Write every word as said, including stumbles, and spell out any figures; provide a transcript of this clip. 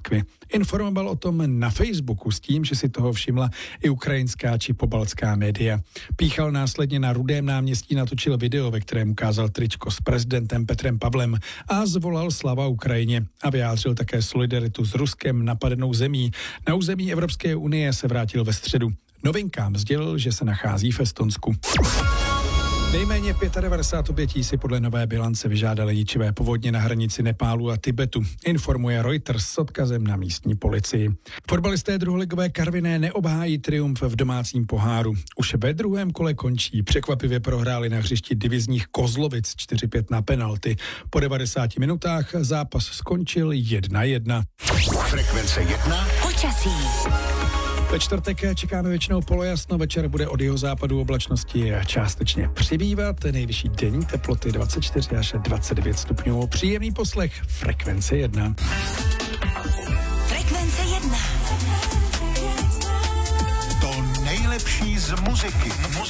Moskvy. Informoval o tom na Facebooku s tím, že si toho všimla i ukrajinská či pobaltská média. Píchal následně na Rudém náměstí, natočil video, ve kterém ukázal tričko s prezidentem Petrem Pavlem a zvolal slava Ukrajině a vyjádřil také solidaritu s Ruskem napadenou zemí. Na území Evropské unie se vrátil ve středu. Novinkám sdělil, že se nachází v Estonsku. Nejméně devadesát pět obětí si podle nové bilance vyžádali ničivé povodně na hranici Nepálu a Tibetu, informuje Reuters s odkazem na místní policii. Fotbalisté druholigové Karviné neobhájí triumf v domácím poháru. Už ve druhém kole končí. Překvapivě prohráli na hřišti divizních Kozlovic čtyři pět na penalty. Po devadesáti minutách zápas skončil jedna jedna. Frekvence jedna. Počasí. Ve čtvrtek čekáme většinou polojasno, večer bude od jihozápadu oblačnosti částečně přibývat, nejvyšší denní teploty dvacet čtyři až dvacet devět stupňů. Příjemný poslech Frekvence jedna. Frekvence jedna. To nejlepší z muziky.